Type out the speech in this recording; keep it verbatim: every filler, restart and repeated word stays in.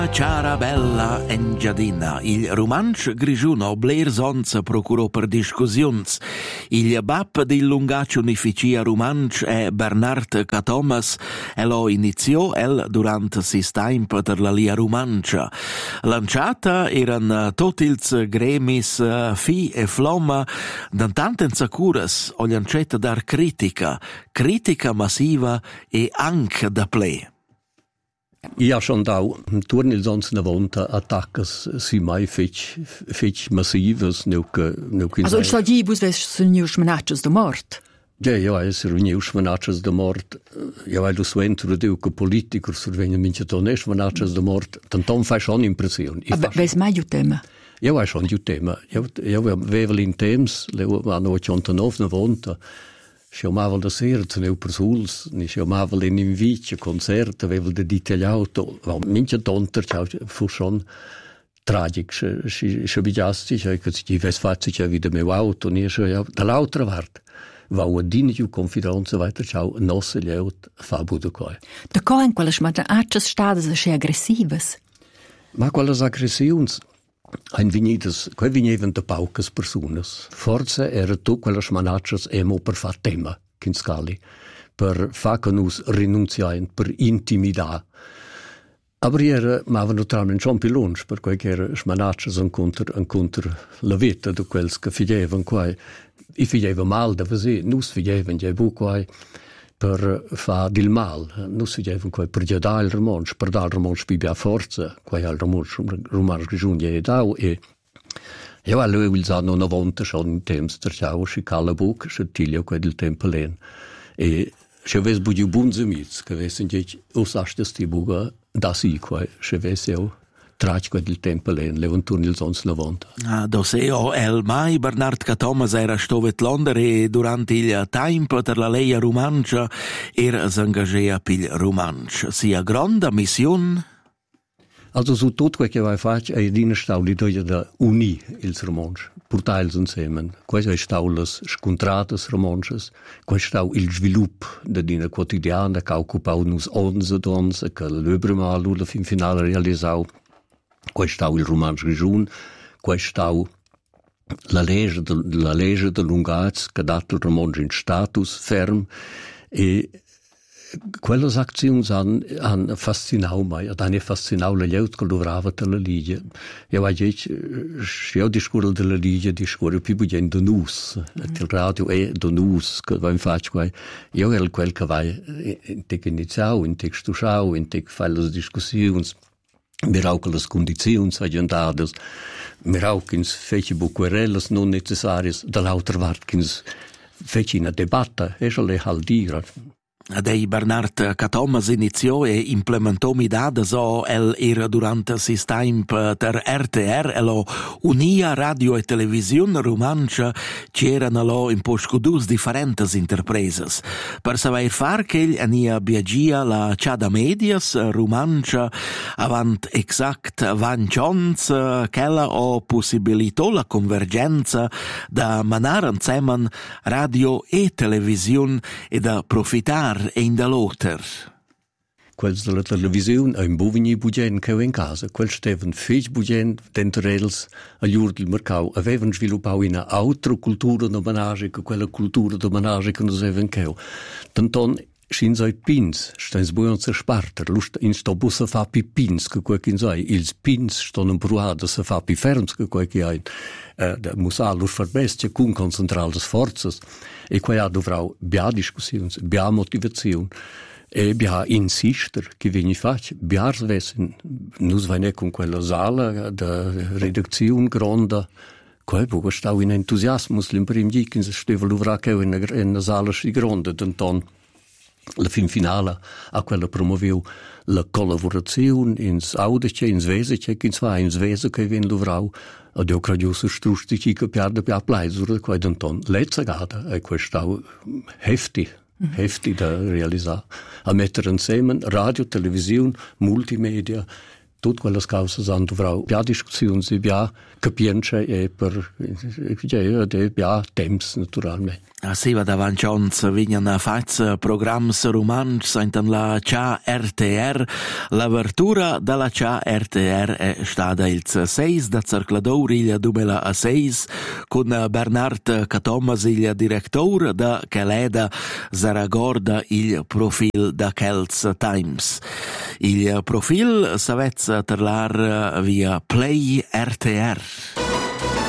Ciara bella engiadina, il romanzo grigiuno Blair Zonza procurò per discussioni. Il bap di lungac unificia romanzo è Bernard K. Thomas e lo iniziò el durante si tempo per la lia romancia. Lanciata erano tutti ils gremis fi e flomma, d'antanten sacuras o lancetta dar critica, critica massiva e anche da play. Ja schon da turn ils ons na volta attackas si mai fetch fetch massives neu que neu que Also sta di bus ves sunius menachas de mort. Ja ja es sunius menachas de mort. Ja weil du sventro de que politiker survegna minche tones menachas de mort. Tantom fa schon impression. Aber ves mai ju tema. Ja vai schon ju tema. Ja ja vevel in temps le vanno ottantanove na volta. Sciamavel da sera, teneu per suls, ni sciamavel in invitio, concert, avevel de ditagliato, ma mince tonter, ciao, fu schon tragic, si si bigiasti, cioè che si ves facci c'è vida meu auto, ni scho ja, dall'altra part. Va u dine ju confidenza weiter, ciao, nosse leut fa budo coi. Da co in quelle schmata achas stades sche aggressives. Ma quelles aggressiuns ein vinidas, quei vinievan de paucas personas. Forza era tu quelles manachas emo per fa tema, kin scali, per fa canus rinunciain, per intimidar. Aber era, mavan utramen schon pilons, per quei che era manachas encontr, encontr la vita de quels che figlievan quai. I figlieva mal da vasi, nus figlievan je bu quai, per fa dil mal, nus figlievan quai per giadà il romansch, per dal romansch bibia forza, quai al romansch, romansch giunge e dau, e io a lui il zanno una volta schon in temps der ciao, si cala buc, si tiglio quai del tempo len, e si aves bugiu bunze miz, che vesen dic, usastes ti buga, da si quai, si aves eo, trac quai del tempo len, levanturni il zons novanta. Ah, doseo el mai Bernard K. Thomas era stovet Londra e durante il tempo per la leia romancia era s'engagea pil romanch. Sia gronda mission? Also su tot quel che vai fac è dina stauli doia da uni ils romanch, portails insieme. Quais è staulas scontratas romanches, quais stau il svilup da dina quotidiana che occupau nus onze dons, che l'öbremal la fin finale realisau. Quai stau il romansch grigiun, quai stau la legge de, la legge de lungaz che dat il romansch in status ferm e quelles acziuns han, han fascinau mai, ad han fascinau la lleut che lovrava de la ligia. Io vaig dic, io discurre de la ligia, discurre più bugen de nus, mm. Il radio è de nus, che vaim fac quai. Io era quel che vai in tec iniziau, in tec stuschau, in tec fai les discussiuns, mirau che les condiziuns agendadas, mirau che ins fece bu querelles non necessarias, dall'altra part che ins fece una debatta, e se le hal dira. Dei Bernard K. Thomas iniziò e implementò midada so el era durante si tempo ter R T R e lo unia radio e televisione romancia c'erano lo in poscudus differentes interpreses. Per saber far che egli ania biagia la ciada medias romancia avant exact vancions ch'ella o possibilitò la convergenza da manar insieme radio e televisione e da profitar e in da loter. Quels della televisione a in bovini bugen che in casa, quel steven fech bugen dentro els a giur del mercau, avevan sviluppau una altra cultura domanage che quella cultura domanage che nos even cheu. Tanton sin soi pins, stens buon se sparter, lust in sto bussa fa pi pins che quel che sai, ils pins ston bruada se fa pi ferms che quel che hai. Uh, da musal lur verbestia cun concentrales forzas e quia dovrau bia discussiuns, bia motivaziun e bia insister che veni fac, biars vesen, nus vaine con quella sala da redaziun gronda, quai buga stau in entusiasmus l'imprim dic se steva luvra che in una sala si gronda, d'anton la fin finale a quella promoveu la collaborazione ins audice, ins vese, che ins va, ins vese che vien luvrau, ad io credo su strustici che piarda più applaisur, quai d'anton lezza gada, e questau hefti, mm-hmm. hefti da realizzare. A mettere insieme radio, televisione, multimedia, tutte quelle cause hanno dovrò più discussioni, più capienza e per più tempo naturalmente. Si va davanti a uns vignan fats programmi romans in la C A R T R. L'apertura della C A R T R è stata il sei da circlador il duemilasei con Bernard Catomas, il direttore da Caleda Zaragorda il profil da Kelts Times. Il profil s'avezza terlar via Play R T R.